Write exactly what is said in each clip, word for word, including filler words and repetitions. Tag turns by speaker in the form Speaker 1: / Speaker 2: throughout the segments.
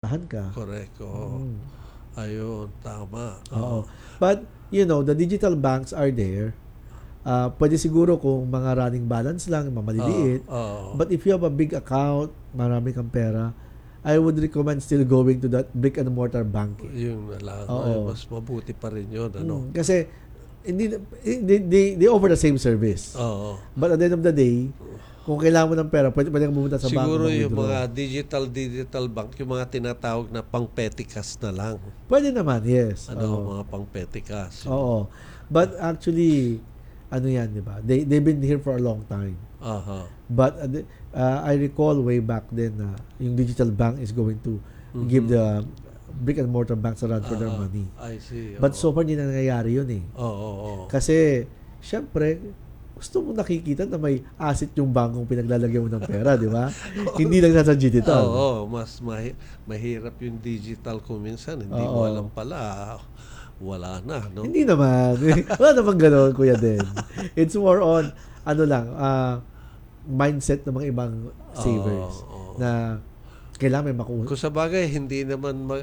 Speaker 1: maprotektahan ka.
Speaker 2: Correct. Oo.
Speaker 1: Mm.
Speaker 2: Ayun, tama.
Speaker 1: Oo. But, you know, the digital banks are there. Uh, pwede siguro kung mga running balance lang, mamaliliit.
Speaker 2: Oo, oo.
Speaker 1: But if you have a big account, marami kang pera, I would recommend still going to that brick and mortar bank. eh.
Speaker 2: Yung na lang,
Speaker 1: Oo.
Speaker 2: ay, mas mabuti pa rin yun. Ano?
Speaker 1: Mm, kasi hindi they, they, they offer the same service.
Speaker 2: Oo.
Speaker 1: But at the end of the day, kung kailangan mo ng pera, pwede pwede kang pumunta sa bank.
Speaker 2: Siguro
Speaker 1: mag-withdraw.
Speaker 2: yung mga digital digital bank, yung mga tinatawag na pang petty cash na lang.
Speaker 1: Pwede naman, yes.
Speaker 2: Ano,
Speaker 1: Oo.
Speaker 2: mga pang petty cash.
Speaker 1: Oo. But actually, ano yan, di ba? They, they've been here for a long time.
Speaker 2: Aha.
Speaker 1: But uh, the- uh, I recall way back then na yung digital bank is going to
Speaker 2: Mhm.
Speaker 1: give the brick and mortar banks a run for their
Speaker 2: Aha.
Speaker 1: money.
Speaker 2: I see.
Speaker 1: But
Speaker 2: oo.
Speaker 1: so far, hindi na nangyayari yun eh.
Speaker 2: Oo, oo, oo.
Speaker 1: Kasi, syempre, gusto mo nakikita na may asset yung bangkong pinaglalagyan mo ng pera, di ba? Hindi lang nasa digital.
Speaker 2: Oo, mas mahi- mahirap yung digital kung minsan. Hindi mo
Speaker 1: Oo.
Speaker 2: alam pala, wala na, no?
Speaker 1: Hindi naman. Wala naman gano'n, Kuya Den. It's more on, ano lang, uh, mindset ng mga ibang savers
Speaker 2: Oo, oo.
Speaker 1: na kailangan may makuha.
Speaker 2: Kung sa bagay, hindi naman mag,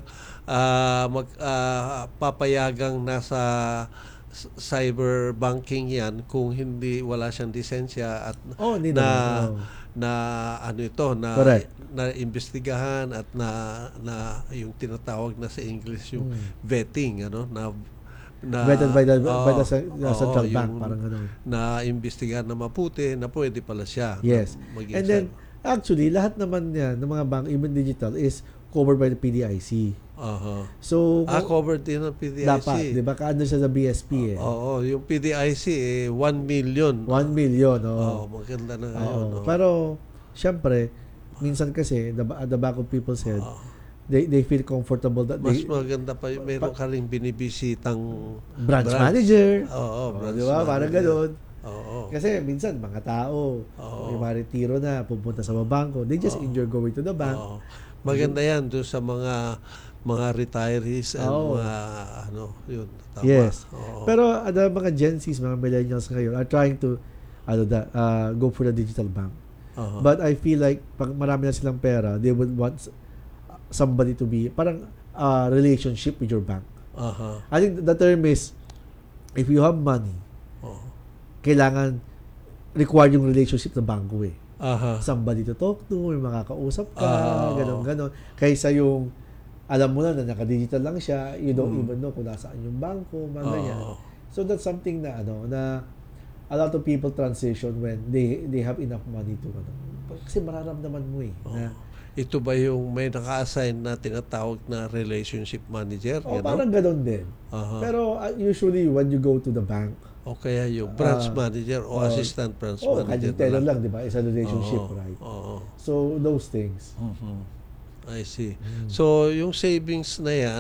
Speaker 2: ah, mag ah, papayagang nasa s- cyber banking yan kung hindi wala siyang lisensya at
Speaker 1: Oh, hindi
Speaker 2: na
Speaker 1: naman. Oh.
Speaker 2: na ano ito na
Speaker 1: Correct.
Speaker 2: na imbestigahan at na na yung tinatawag na sa English yung
Speaker 1: Mm.
Speaker 2: vetting, ano, na na
Speaker 1: Vetted by the,
Speaker 2: oo,
Speaker 1: by the ce- the
Speaker 2: oo,
Speaker 1: central bank,
Speaker 2: yung
Speaker 1: parang gano'n.
Speaker 2: na imbestigahan na maputi na pwede pala siya.
Speaker 1: Yes.
Speaker 2: na maging
Speaker 1: And then,
Speaker 2: cyber-
Speaker 1: actually, lahat naman yan, ng mga bank, even digital, is covered by the P D I C.
Speaker 2: Aha.
Speaker 1: So,
Speaker 2: Ah,
Speaker 1: kung-
Speaker 2: covered din ng P D I C.
Speaker 1: dapat, di ba, kaano siya sa B S P eh.
Speaker 2: Oo, yung P D I C eh, one million.
Speaker 1: One million, oo.
Speaker 2: Oo, maganda na ngayon.
Speaker 1: Oo.
Speaker 2: no?
Speaker 1: Pero, syempre, minsan kasi, the, at the back of people's head,
Speaker 2: Oo.
Speaker 1: they they feel comfortable that
Speaker 2: Mas
Speaker 1: they,
Speaker 2: maganda pa yung meron ka rin binibisitang
Speaker 1: branch, manager.
Speaker 2: Oo,
Speaker 1: Oh,
Speaker 2: branch
Speaker 1: di ba? Parang
Speaker 2: manager.
Speaker 1: gano'n.
Speaker 2: Oo.
Speaker 1: Kasi minsan, mga tao,
Speaker 2: Oo.
Speaker 1: may mga retiro na, pupunta sa mga bangko, they just
Speaker 2: Oo.
Speaker 1: enjoy going to the bank.
Speaker 2: Oo. Maganda yan doon sa mga mga retirees and
Speaker 1: Oo.
Speaker 2: mga ano, yun. Tama.
Speaker 1: Yes.
Speaker 2: Oo.
Speaker 1: Pero ada mga Gen Zs, mga millennials ngayon are trying to ano da, uh, go for the digital bank.
Speaker 2: Oo.
Speaker 1: But I feel like pag marami na silang pera, they would want s- somebody to be parang uh, relationship with your bank.
Speaker 2: Aha.
Speaker 1: I think the term is if you have money,
Speaker 2: Oo.
Speaker 1: kailangan required yung relationship ng bangko eh.
Speaker 2: Aha.
Speaker 1: Somebody to talk to, may makakausap ka,
Speaker 2: Ah, oo.
Speaker 1: ganon ganon. Kaysa yung alam mo na na naka-digital lang siya, you don't
Speaker 2: Mm.
Speaker 1: even know kung nasaan yung bangko, mga
Speaker 2: Oo.
Speaker 1: ganyan. So that's something na ano na a lot of people transition when they they have enough money to ano. Kasi mararamdaman mo eh na
Speaker 2: Ito ba yung may naka-assign na tinatawag na relationship manager?
Speaker 1: oh,
Speaker 2: Gano'n?
Speaker 1: parang ganon din.
Speaker 2: Aha.
Speaker 1: Pero uh, usually when you go to the bank,
Speaker 2: O kaya yung branch
Speaker 1: Ah,
Speaker 2: manager o
Speaker 1: oh,
Speaker 2: assistant branch
Speaker 1: oh,
Speaker 2: manager
Speaker 1: kanyang teller lang, di ba? Is a relationship,
Speaker 2: Oo.
Speaker 1: right?
Speaker 2: Oo.
Speaker 1: So those things.
Speaker 2: Mhm. I see.
Speaker 1: Mm.
Speaker 2: So, yung savings na yan,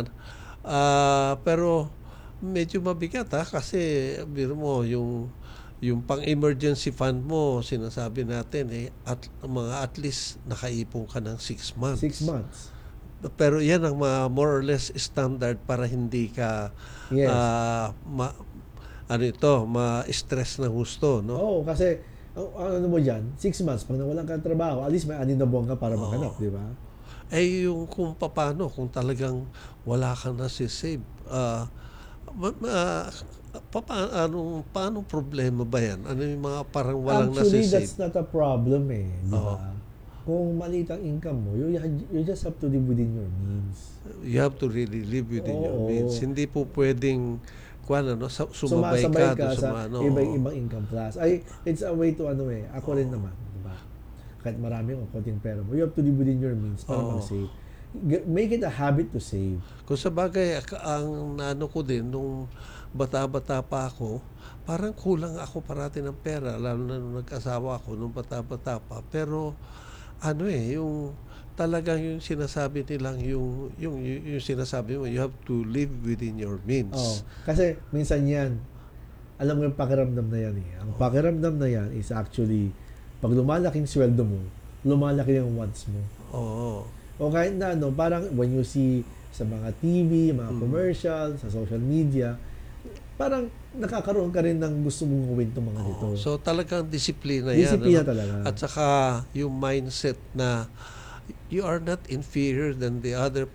Speaker 2: ah, pero medyo mabigat ha, kasi biro mo, yung yung pang-emergency fund mo, sinasabi natin, eh, at, mga at least nakaipon ka ng six months.
Speaker 1: Six months.
Speaker 2: Pero yan ang mga more or less standard para hindi ka
Speaker 1: Yes.
Speaker 2: ah, ma, ano ito, ma-stress na gusto, no?
Speaker 1: Oo, kasi ang ang ano mo dyan, six months, pag nawalan ka ng trabaho, at least may anin na buwan ka para
Speaker 2: Oo.
Speaker 1: maghanap, di ba?
Speaker 2: Eh yung kung paano, kung talagang wala ka na si save, ah, ma, ma, papa, anong, paano problema ba yan? Ano yung mga parang walang
Speaker 1: Actually,
Speaker 2: nasi-save?
Speaker 1: that's not a problem eh, di
Speaker 2: Oo.
Speaker 1: ba? Kung maliit ang income mo, you, you just have to live within your means.
Speaker 2: You have to really live within your
Speaker 1: Oo.
Speaker 2: means. Hindi po pwedeng kung ano, sa- sumabay
Speaker 1: Sumasabay
Speaker 2: ka,
Speaker 1: ka
Speaker 2: doon sa,
Speaker 1: sa
Speaker 2: mga ano.
Speaker 1: iba-ibang income class. Ay, it's a way to ano eh, ako rin naman, di ba? Kahit marami o konting pera mo, you have to live within your means para
Speaker 2: Oo.
Speaker 1: mag-save. G- Make it a habit to save.
Speaker 2: Kung sa bagay, ak- ang nano ko din, nung bata-bata pa ako, parang kulang ako parati ng pera, lalo na nung nag-asawa ako, nung bata-bata pa. Pero, ano eh, yung talagang yung sinasabi nilang, yung, yung, yung, yung sinasabi mo, you have to live within your means.
Speaker 1: Oh, kasi minsan yan, alam mo yung pakiramdam na yan eh. Ang pakiramdam na yan is actually, pag lumalaking sweldo mo, lumalaki yung wants mo.
Speaker 2: Oo.
Speaker 1: O kahit na ano, parang when you see sa mga T V, mga
Speaker 2: Mm.
Speaker 1: commercial, sa social media, parang nakakaroon ka rin ng gusto mong gawin itong mga
Speaker 2: Oo.
Speaker 1: dito.
Speaker 2: So, talagang disiplina yan.
Speaker 1: Disiplina
Speaker 2: ano?
Speaker 1: talaga.
Speaker 2: At saka, yung mindset na you are not inferior than the other